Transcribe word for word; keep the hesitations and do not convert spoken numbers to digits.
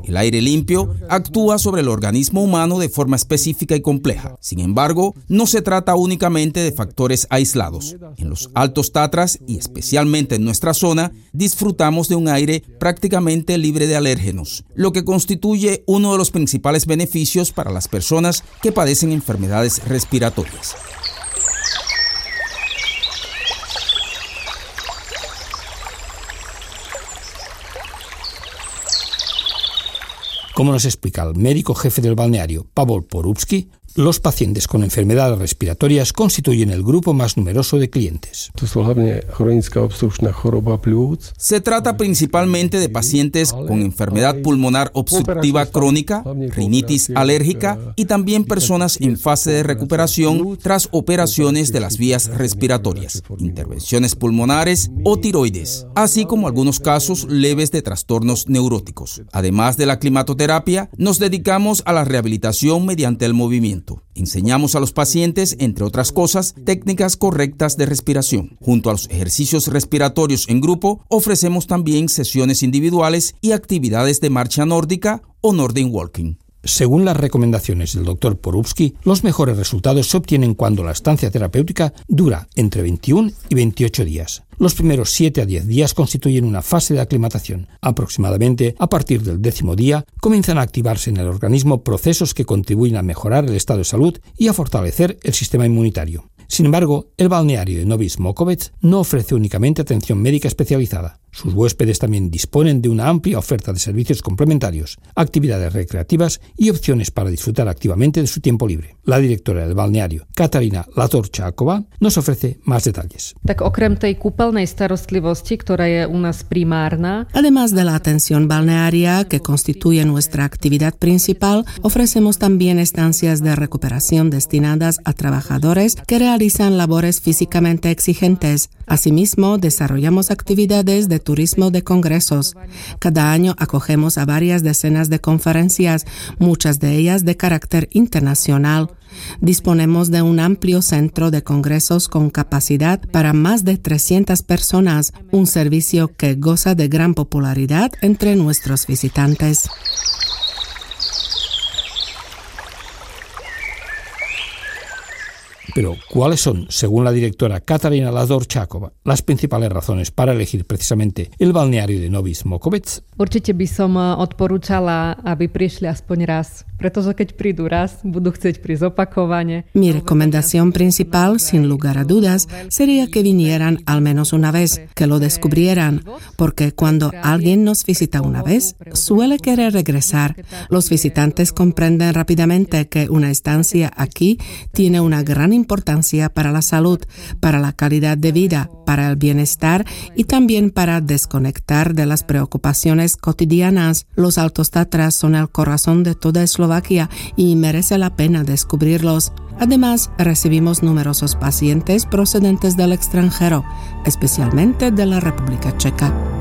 El aire limpio actúa sobre el organismo humano de forma específica y compleja. Sin embargo, no se trata únicamente de factores aislados. En los Altos Tatras y especialmente en nuestra zona, disfrutamos de un aire prácticamente libre de alérgenos, lo que constituye uno de los principales beneficios para las personas que padecen enfermedades respiratorias. Como nos explica el médico jefe del balneario, Pavel Porubsky, los pacientes con enfermedades respiratorias constituyen el grupo más numeroso de clientes. Se trata principalmente de pacientes con enfermedad pulmonar obstructiva crónica, rinitis alérgica y también personas en fase de recuperación tras operaciones de las vías respiratorias, intervenciones pulmonares o tiroides, así como algunos casos leves de trastornos neuróticos. Además de la climatoterapia, nos dedicamos a la rehabilitación mediante el movimiento. Enseñamos a los pacientes, entre otras cosas, técnicas correctas de respiración. Junto a los ejercicios respiratorios en grupo, ofrecemos también sesiones individuales y actividades de marcha nórdica o Nordic Walking. Según las recomendaciones del doctor Porubsky, los mejores resultados se obtienen cuando la estancia terapéutica dura entre veintiún y veintiocho días. Los primeros siete a diez días constituyen una fase de aclimatación. Aproximadamente a partir del décimo día comienzan a activarse en el organismo procesos que contribuyen a mejorar el estado de salud y a fortalecer el sistema inmunitario. Sin embargo, el balneario de Novi Smokovec no ofrece únicamente atención médica especializada. Sus huéspedes también disponen de una amplia oferta de servicios complementarios, actividades recreativas y opciones para disfrutar activamente de su tiempo libre. La directora del balneario, Katarina Latorčáková, nos ofrece más detalles. Además de la atención balnearia, que constituye nuestra actividad principal, ofrecemos también estancias de recuperación destinadas a trabajadores que realizan labores físicamente exigentes. Asimismo, desarrollamos actividades de turismo de congresos. Cada año acogemos a varias decenas de conferencias, muchas de ellas de carácter internacional. Disponemos de un amplio centro de congresos con capacidad para más de trescientas personas, un servicio que goza de gran popularidad entre nuestros visitantes. Pero, ¿cuáles son, según la directora Katarina Latorčáková, las principales razones para elegir precisamente el balneario de Novi Smokovec? Určite by som odporúčala, aby prišli aspoň raz, pretože keď prídu raz, budú chcieť prísť opakovane. Mi recomendación principal, sin lugar a dudas, sería que vinieran al menos una vez, que lo descubrieran, porque cuando alguien nos visita una vez, suele querer regresar. Los visitantes comprenden rápidamente que una estancia aquí tiene una gran importancia para la salud, para la calidad de vida, para el bienestar y también para desconectar de las preocupaciones cotidianas. Los Altos Tatras son el corazón de toda Eslovaquia y merece la pena descubrirlos. Además, recibimos numerosos pacientes procedentes del extranjero, especialmente de la República Checa.